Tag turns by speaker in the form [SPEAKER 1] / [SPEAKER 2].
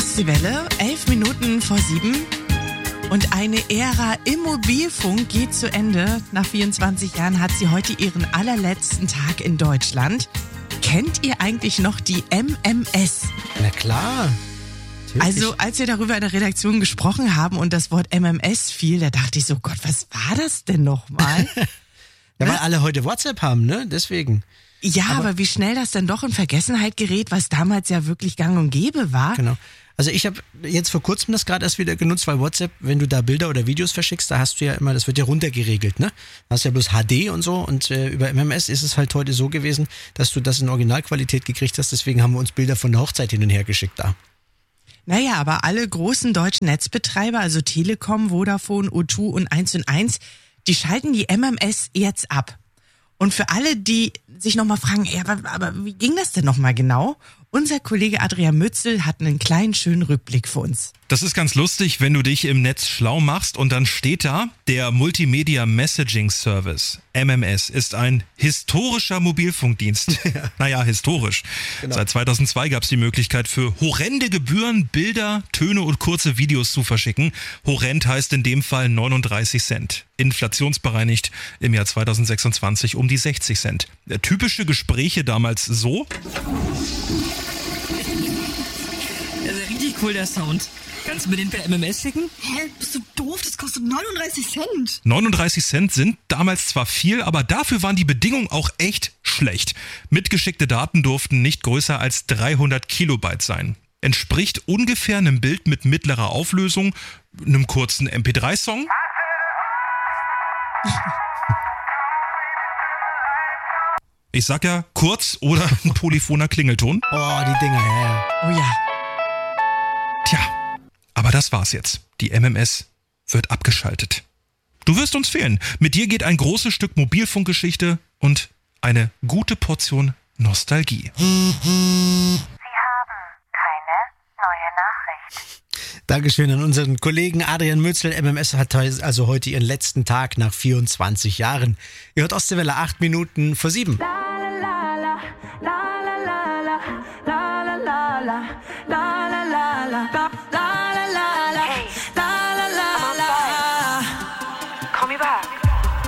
[SPEAKER 1] Ostseewelle, 11 Minuten vor 7. Und eine Ära im Mobilfunk geht zu Ende. Nach 24 Jahren hat sie heute ihren allerletzten Tag in Deutschland. Kennt ihr eigentlich noch die MMS?
[SPEAKER 2] Na klar.
[SPEAKER 1] Also als wir darüber in der Redaktion gesprochen haben und das Wort MMS fiel, da dachte ich so, Gott, was war das denn nochmal?
[SPEAKER 2] Ja, weil alle heute WhatsApp haben, ne? Deswegen.
[SPEAKER 1] Ja, aber wie schnell das dann doch in Vergessenheit gerät, was damals ja wirklich gang und gäbe war.
[SPEAKER 2] Genau. Also ich habe jetzt vor kurzem das gerade erst wieder genutzt, weil WhatsApp, wenn du da Bilder oder Videos verschickst, da hast du ja immer, das wird ja runtergeregelt, ne? Da hast du ja bloß HD und so und über MMS ist es halt heute so gewesen, dass du das in Originalqualität gekriegt hast, deswegen haben wir uns Bilder von der Hochzeit hin und her geschickt da.
[SPEAKER 1] Naja, aber alle großen deutschen Netzbetreiber, also Telekom, Vodafone, O2 und 1&1, die schalten die MMS jetzt ab. Und für alle, die sich nochmal fragen, ey, aber wie ging das denn nochmal genau? Unser Kollege Adrian Mützel hat einen kleinen schönen Rückblick für uns.
[SPEAKER 3] Das ist ganz lustig, wenn du dich im Netz schlau machst und dann steht da, der Multimedia Messaging Service, MMS, ist ein historischer Mobilfunkdienst. Naja, historisch. Genau. Seit 2002 gab es die Möglichkeit für horrende Gebühren, Bilder, Töne und kurze Videos zu verschicken. Horrend heißt in dem Fall 39 Cent. Inflationsbereinigt im Jahr 2026 um die 60 Cent. Typische Gespräche damals so.
[SPEAKER 4] Das ist richtig cool, der Sound. Kannst du mir den per MMS schicken?
[SPEAKER 5] Hä? Bist du doof? Das kostet 39 Cent.
[SPEAKER 3] 39 Cent sind damals zwar viel, aber dafür waren die Bedingungen auch echt schlecht. Mitgeschickte Daten durften nicht größer als 300 Kilobyte sein. Entspricht ungefähr einem Bild mit mittlerer Auflösung, einem kurzen MP3-Song. Ich sag ja kurz oder ein polyphoner Klingelton.
[SPEAKER 2] Oh, die Dinger, ja.
[SPEAKER 1] Oh ja.
[SPEAKER 3] Tja, aber das war's jetzt. Die MMS wird abgeschaltet. Du wirst uns fehlen. Mit dir geht ein großes Stück Mobilfunkgeschichte und eine gute Portion Nostalgie.
[SPEAKER 6] Sie haben keine neue Nachricht.
[SPEAKER 2] Dankeschön an unseren Kollegen Adrian Mützel. MMS hat also heute ihren letzten Tag nach 24 Jahren. Ihr hört Ostseewelle 8 Minuten vor 7.